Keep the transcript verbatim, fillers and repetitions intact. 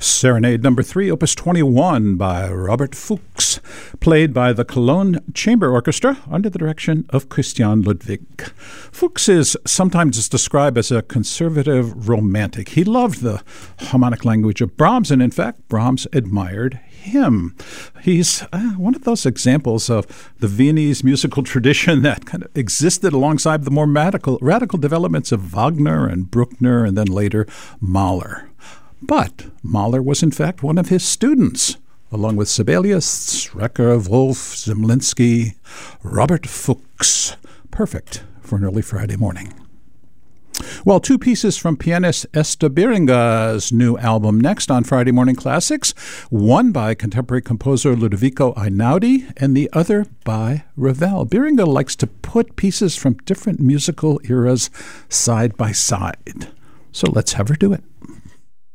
Serenade number three, opus twenty-one by Robert Fuchs, played by the Cologne Chamber Orchestra under the direction of Christian Ludwig. Fuchs is sometimes described as a conservative romantic. He loved the harmonic language of Brahms, and in fact, Brahms admired him. He's uh, one of those examples of the Viennese musical tradition that kind of existed alongside the more radical, radical developments of Wagner and Bruckner and then later Mahler. But Mahler was in fact one of his students, along with Sibelius, Schrecker, Wolf, Zemlinsky, Robert Fuchs. Perfect for an early Friday morning. Well, two pieces from pianist Esther Biringa's new album next on Friday Morning Classics, one by contemporary composer Ludovico Einaudi and the other by Ravel. Biringa likes to put pieces from different musical eras side by side. So let's have her do it.